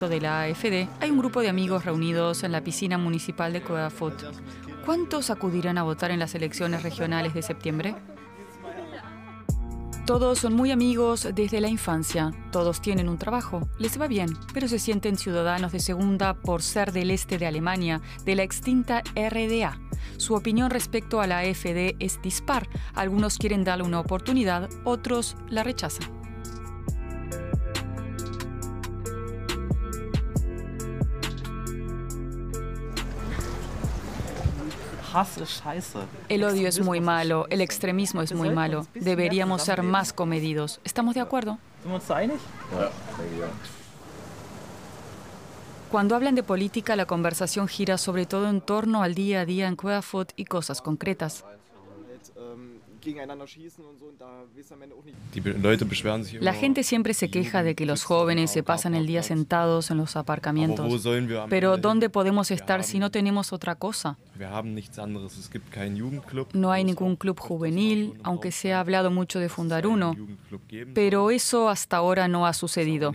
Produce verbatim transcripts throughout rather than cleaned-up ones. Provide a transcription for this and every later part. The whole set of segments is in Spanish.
de la AfD, hay un grupo de amigos reunidos en la piscina municipal de Querfurt. ¿Cuántos acudirán a votar en las elecciones regionales de septiembre? Todos son muy amigos desde la infancia, todos tienen un trabajo, les va bien, pero se sienten ciudadanos de segunda por ser del este de Alemania, de la extinta R D A. Su opinión respecto a la AfD es dispar, algunos quieren darle una oportunidad, otros la rechazan. El odio es muy malo, el extremismo es muy malo. Deberíamos ser más comedidos. ¿Estamos de acuerdo? Cuando hablan de política, la conversación gira sobre todo en torno al día a día en Querfurt y cosas concretas. La gente siempre se queja de que los jóvenes se pasan el día sentados en los aparcamientos. Pero ¿dónde podemos estar si no tenemos otra cosa? No hay ningún club juvenil, aunque se ha hablado mucho de fundar uno. Pero eso hasta ahora no ha sucedido.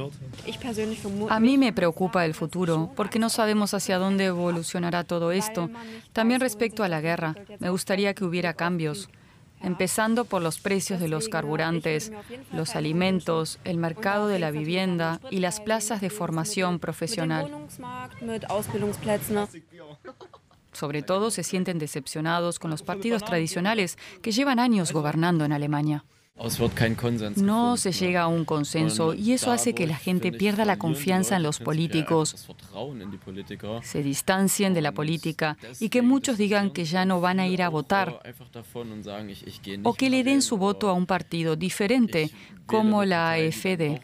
A mí me preocupa el futuro, porque no sabemos hacia dónde evolucionará todo esto. También respecto a la guerra, me gustaría que hubiera cambios. Empezando por los precios de los carburantes, los alimentos, el mercado de la vivienda y las plazas de formación profesional. Sobre todo se sienten decepcionados con los partidos tradicionales que llevan años gobernando en Alemania. No se llega a un consenso y eso hace que la gente pierda la confianza en los políticos, se distancien de la política y que muchos digan que ya no van a ir a votar o que le den su voto a un partido diferente como la AfD.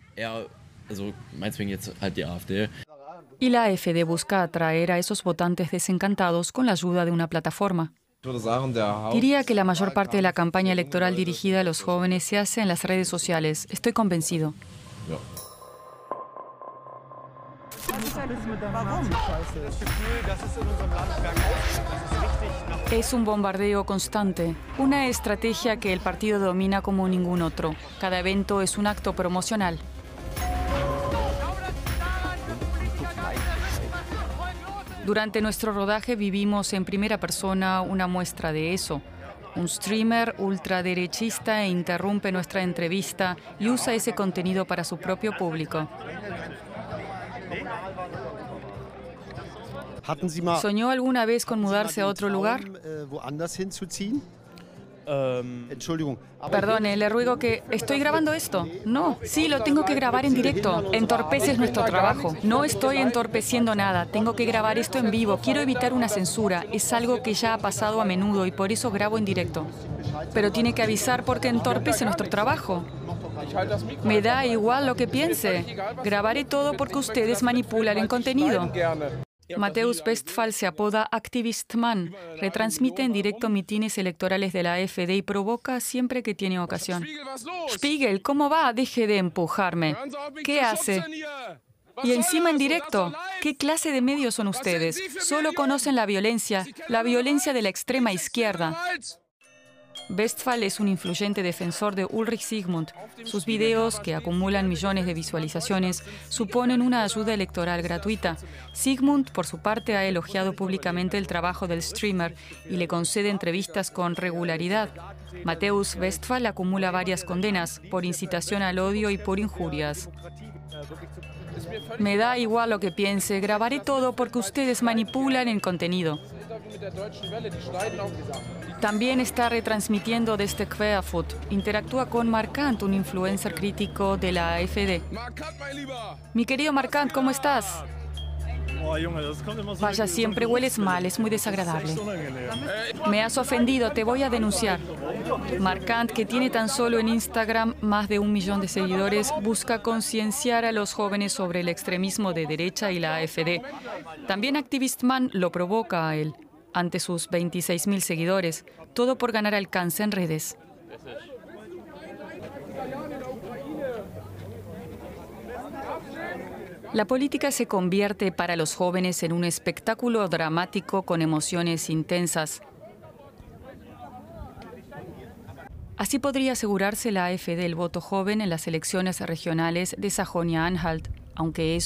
Y la AfD busca atraer a esos votantes desencantados con la ayuda de una plataforma. Diría que la mayor parte de la campaña electoral dirigida a los jóvenes se hace en las redes sociales. Estoy convencido. Es un bombardeo constante, una estrategia que el partido domina como ningún otro. Cada evento es un acto promocional. Durante nuestro rodaje vivimos en primera persona una muestra de eso. Un streamer ultraderechista interrumpe nuestra entrevista y usa ese contenido para su propio público. ¿Soñó alguna vez con mudarse a otro lugar? Perdone, le ruego que... ¿Estoy grabando esto? No. Sí, lo tengo que grabar en directo. Entorpeces nuestro trabajo. No estoy entorpeciendo nada. Tengo que grabar esto en vivo. Quiero evitar una censura. Es algo que ya ha pasado a menudo y por eso grabo en directo. Pero tiene que avisar porque entorpece nuestro trabajo. Me da igual lo que piense. Grabaré todo porque ustedes manipulan el contenido. Mateusz Westphal se apoda Aktivistmann, retransmite en directo mitines electorales de la AfD y provoca siempre que tiene ocasión. Spiegel, ¿cómo va? Deje de empujarme. ¿Qué hace? Y encima en directo. ¿Qué clase de medios son ustedes? Solo conocen la violencia, la violencia de la extrema izquierda. Westphal es un influyente defensor de Ulrich Zygmunt. Sus videos, que acumulan millones de visualizaciones, suponen una ayuda electoral gratuita. Zygmunt, por su parte, ha elogiado públicamente el trabajo del streamer y le concede entrevistas con regularidad. Mateusz Westphal acumula varias condenas por incitación al odio y por injurias. Me da igual lo que piense, grabaré todo porque ustedes manipulan el contenido. También está retransmitiendo desde Querfurt. Interactúa con Markant, un influencer crítico de la AfD. Mi querido Markant, ¿cómo estás? Vaya, siempre hueles mal, es muy desagradable. Me has ofendido, te voy a denunciar. Markant, que tiene tan solo en Instagram más de un millón de seguidores, busca concienciar a los jóvenes sobre el extremismo de derecha y la AfD. También Aktivistmann lo provoca a él, ante sus veintiséis mil seguidores, todo por ganar alcance en redes. La política se convierte para los jóvenes en un espectáculo dramático con emociones intensas. Así podría asegurarse la AfD el voto joven en las elecciones regionales de Sajonia-Anhalt. aunque es